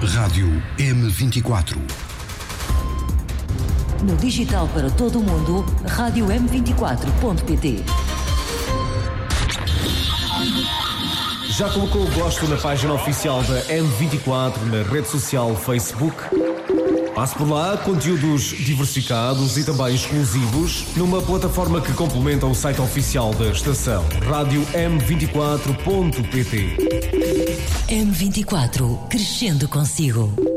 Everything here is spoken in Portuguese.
Rádio M24. No digital para todo o mundo, rádio m24.pt. Já colocou o gosto na página oficial da M24 na rede social Facebook? Passe por lá conteúdos diversificados e também exclusivos numa plataforma que complementa o site oficial da estação, rádio m24.pt. M24, crescendo consigo.